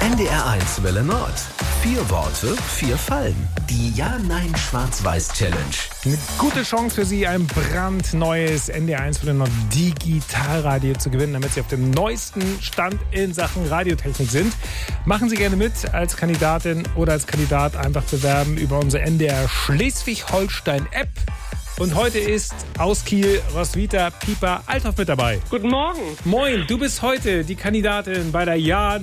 NDR1 Welle Nord. 4 Worte, 4 Fallen. Die Ja-Nein-Schwarz-Weiß-Challenge. Eine gute Chance für Sie, ein brandneues NDR1 Welle Nord Digitalradio zu gewinnen, damit Sie auf dem neuesten Stand in Sachen Radiotechnik sind. Machen Sie gerne mit als Kandidatin oder als Kandidat. Einfach bewerben über unsere NDR Schleswig-Holstein-App. Und heute ist aus Kiel Roswitha Pieper Althoff mit dabei. Guten Morgen. Moin, du bist heute die Kandidatin bei der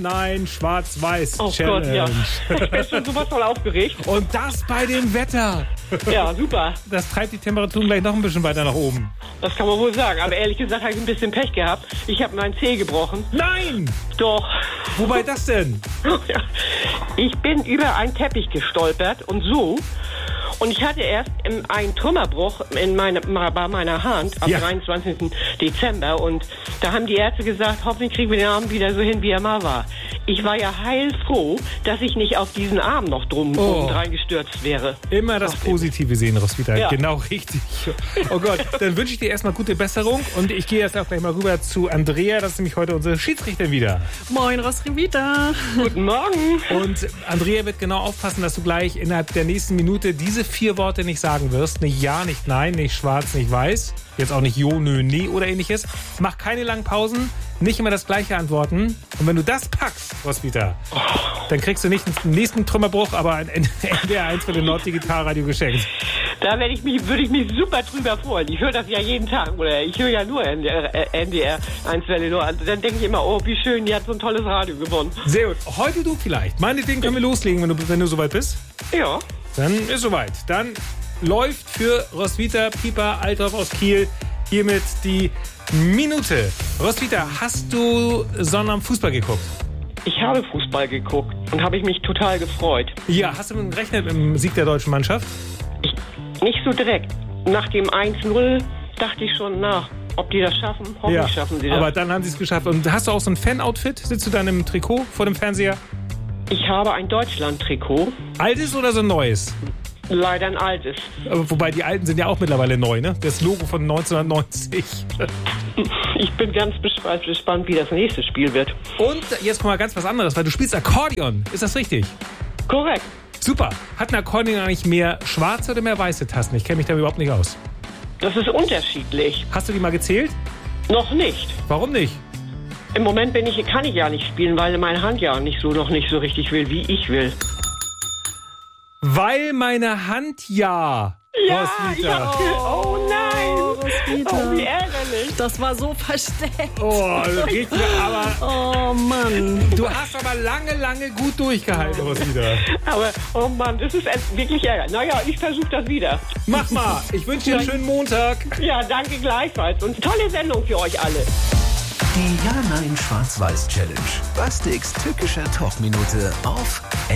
Ja-Nein-Schwarz-Weiß-Challenge. Oh Gott, ja. Ich bin schon sowas voll aufgeregt. Und das bei dem Wetter. Ja, super. Das treibt die Temperaturen gleich noch ein bisschen weiter nach oben. Das kann man wohl sagen. Aber ehrlich gesagt habe ich ein bisschen Pech gehabt. Ich habe meinen Zeh gebrochen. Nein! Doch. Wobei das denn? Ja. Ich bin über einen Teppich gestolpert und so. Und ich hatte erst einen Trümmerbruch bei meiner Hand am 23. Dezember. Und da haben die Ärzte gesagt, hoffentlich kriegen wir den Arm wieder so hin, wie er mal war. Ich war ja heilfroh, dass ich nicht auf diesen Arm noch drum reingestürzt wäre. Immer das Positive sehen, Roswitha. Ja. Genau richtig. Oh Gott, dann wünsche ich dir erstmal gute Besserung. Und ich gehe jetzt auch gleich mal rüber zu Andrea. Das ist nämlich heute unsere Schiedsrichterin wieder. Moin, Roswitha. Guten Morgen. Und Andrea wird genau aufpassen, dass du gleich innerhalb der nächsten Minute diese 4 Worte nicht sagen wirst. Nicht ja, nicht nein, nicht schwarz, nicht weiß. Jetzt auch nicht jo, nö, nee oder ähnliches. Mach keine langen Pausen, nicht immer das gleiche antworten. Und wenn du das packst, Roswitha, dann kriegst du nicht den nächsten Trümmerbruch, aber ein NDR1 für den Norddigitalradio geschenkt. Da würde ich mich super drüber freuen. Ich höre das ja jeden Tag. Oder ich höre ja nur NDR 1 Welle Nord. Dann denke ich immer, oh, wie schön, die hat so ein tolles Radio gewonnen. Sehr gut. Heute du vielleicht. Meinetwegen können wir loslegen, wenn du soweit bist. Ja. Dann ist soweit. Dann läuft für Roswitha Pieper Althoff aus Kiel hiermit die Minute. Roswitha, hast du Sonnabend Fußball geguckt? Ich habe Fußball geguckt und habe ich mich total gefreut. Ja, hast du gerechnet mit dem Sieg der deutschen Mannschaft? Nicht so direkt. Nach dem 1-0 dachte ich schon, ob die das schaffen. Hoffentlich schaffen sie das. Aber dann haben sie es geschafft. Und hast du auch so ein Fan-Outfit? Sitzt du dann im Trikot vor dem Fernseher? Ich habe ein Deutschland-Trikot. Altes oder so ein neues? Leider ein altes. Aber wobei, die alten sind ja auch mittlerweile neu, ne? Das Logo von 1990. Ich bin ganz gespannt, wie das nächste Spiel wird. Und jetzt kommt mal ganz was anderes, weil du spielst Akkordeon. Ist das richtig? Korrekt. Super. Hat ein Akkordeon eigentlich mehr schwarze oder mehr weiße Tasten? Ich kenne mich da überhaupt nicht aus. Das ist unterschiedlich. Hast du die mal gezählt? Noch nicht. Warum nicht? Im Moment kann ich ja nicht spielen, weil meine Hand ja noch nicht so richtig will, wie ich will. Weil meine Hand Roswitha. Oh nein. Roswitha. Oh, wie ärgerlich. Das war so versteckt. Oh, das geht mir aber. Oh Mann. Du hast aber lange gut durchgehalten, Roswitha. Aber, oh Mann, das ist wirklich ärgerlich. Naja, ich versuche das wieder. Mach mal. Ich wünsche dir einen schönen Montag. Ja, danke gleichfalls. Und tolle Sendung für euch alle. Die Ja-Nein-Schwarz-Weiß-Challenge. Bastiks tückischer Talkminute auf